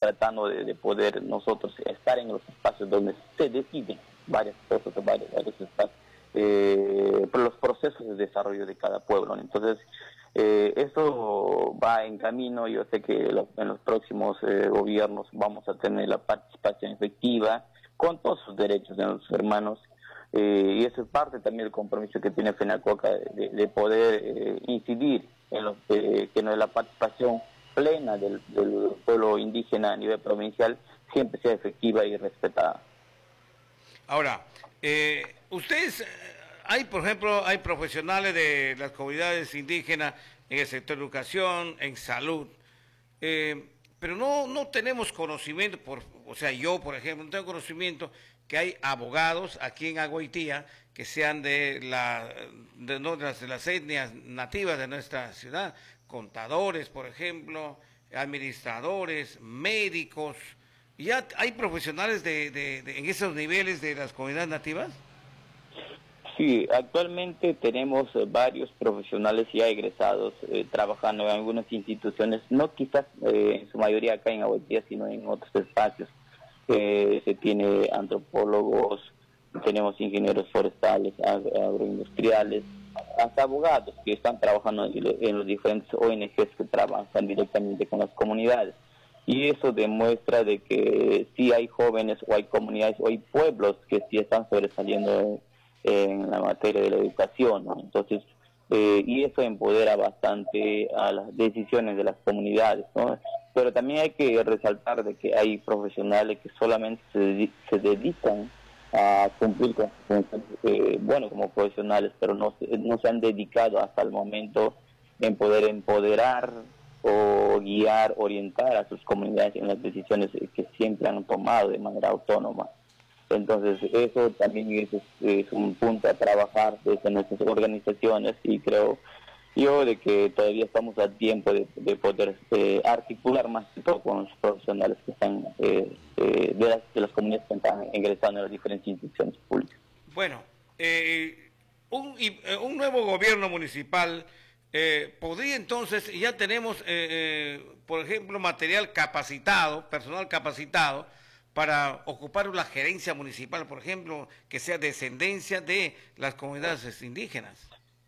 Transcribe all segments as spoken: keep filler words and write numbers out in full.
tratando de, de poder nosotros estar en los espacios donde se deciden varias cosas, varios, varios espacios, eh, por los procesos de desarrollo de cada pueblo, ¿no? Entonces, eh, eso va en camino. Yo sé que lo, en los próximos eh, gobiernos vamos a tener la participación efectiva con todos sus derechos de nuestros hermanos, eh, y eso es parte también del compromiso que tiene FENACOCA de, de poder eh, incidir en lo, eh, que no es la participación plena del, del pueblo indígena a nivel provincial siempre sea efectiva y respetada. Ahora, eh, ustedes, hay por ejemplo, hay profesionales de las comunidades indígenas en el sector de educación, en salud, eh, pero no, no tenemos conocimiento, por, o sea, yo por ejemplo, no tengo conocimiento que hay abogados aquí en Agüitía que sean de, la, de, no, de, las, de las etnias nativas de nuestra ciudad, contadores, por ejemplo, administradores, médicos. ¿Ya hay profesionales de, de, de, en esos niveles de las comunidades nativas? Sí, actualmente tenemos eh, varios profesionales ya egresados eh, trabajando en algunas instituciones, no quizás eh, en su mayoría acá en Agüitía, sino en otros espacios. Eh, se tiene antropólogos, tenemos ingenieros forestales, ag agroindustriales, hasta abogados que están trabajando en, en los diferentes O N Ges que trabajan directamente con las comunidades. Y eso demuestra de que sí hay jóvenes o hay comunidades o hay pueblos que sí están sobresaliendo en la materia de la educación, ¿no? Entonces, eh, y eso empodera bastante a las decisiones de las comunidades, ¿no? Pero también hay que resaltar de que hay profesionales que solamente se, se dedican a cumplir con funciones, eh, bueno, como profesionales, pero no, no se han dedicado hasta el momento en poder empoderar o guiar, orientar a sus comunidades en las decisiones que siempre han tomado de manera autónoma. Entonces eso también es, es un punto a trabajar desde nuestras organizaciones, y creo yo de que todavía estamos a tiempo de, de poder eh, articular más que todo con los profesionales que están eh, eh, de, las, de las comunidades que están ingresando en las diferentes instituciones públicas. Bueno, eh, un, un nuevo gobierno municipal eh, podría entonces, ya tenemos, eh, eh, por ejemplo, material capacitado, personal capacitado, para ocupar la gerencia municipal, por ejemplo, que sea descendencia de las comunidades indígenas.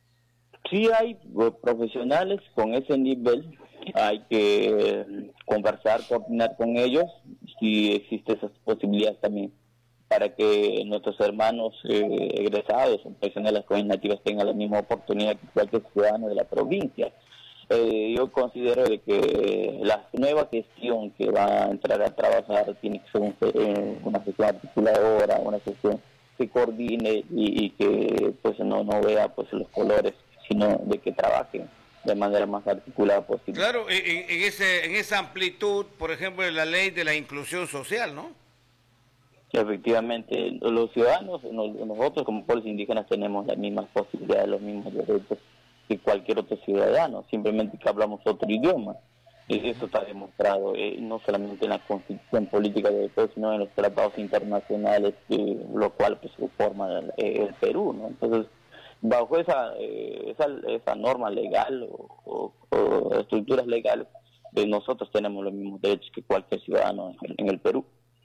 Sí hay profesionales con ese nivel, hay que conversar, coordinar con ellos, si existe esas posibilidades también, para que nuestros hermanos eh, egresados o profesionales de las comunidades nativas tengan la misma oportunidad que cualquier ciudadano de la provincia. Eh, yo considero de que la nueva gestión que va a entrar a trabajar tiene que ser un, eh, una gestión articuladora, una gestión que coordine y, y que pues no, no vea pues los colores, sino de que trabajen de manera más articulada posible. Claro, en, en, ese, en esa amplitud, por ejemplo, de la ley de la inclusión social, ¿no? Efectivamente, los ciudadanos, nosotros como pueblos indígenas tenemos las mismas posibilidades, los mismos derechos que cualquier otro ciudadano, simplemente que hablamos otro idioma. Y eso está demostrado, eh, no solamente en la Constitución Política de Perú, sino en los tratados internacionales, eh, lo cual pues forma el, el Perú, ¿no? Entonces, bajo esa eh, esa, esa norma legal o, o, o estructuras legales, eh, nosotros tenemos los mismos derechos que cualquier ciudadano en, en el Perú.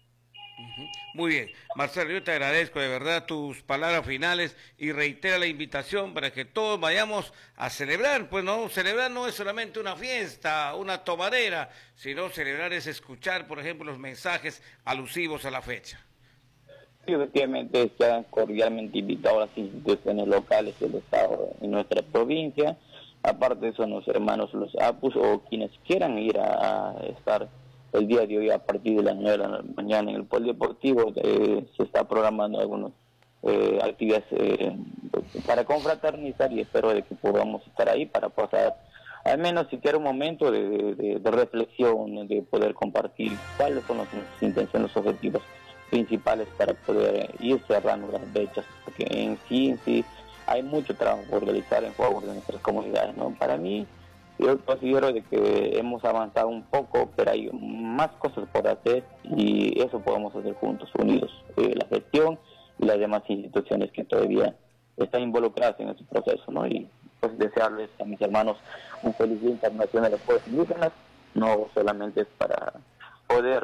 Muy bien, Marcelo, yo te agradezco de verdad tus palabras finales y reitera la invitación para que todos vayamos a celebrar. Pues no, celebrar no es solamente una fiesta, una tomadera, sino celebrar es escuchar, por ejemplo, los mensajes alusivos a la fecha. Sí, efectivamente, están cordialmente invitados las instituciones locales del Estado y nuestra provincia. Aparte de eso, los hermanos, los APUS o quienes quieran ir a, a estar el día de hoy a partir de las nueve de la mañana en el polideportivo, eh, se está programando algunas eh, actividades eh, para confraternizar, y espero de que podamos estar ahí para pasar al menos siquiera un momento de, de, de reflexión, de poder compartir cuáles son nuestras intenciones, los objetivos principales para poder ir cerrando las brechas, porque en sí, en sí hay mucho trabajo por realizar en favor de nuestras comunidades, ¿no? Para mí, yo considero de que hemos avanzado un poco, pero hay más cosas por hacer, y eso podemos hacer juntos, unidos, eh, la gestión y las demás instituciones que todavía están involucradas en este proceso, ¿no? Y pues desearles a mis hermanos un feliz Día Internacional de los Pueblos Indígenas, no solamente es para poder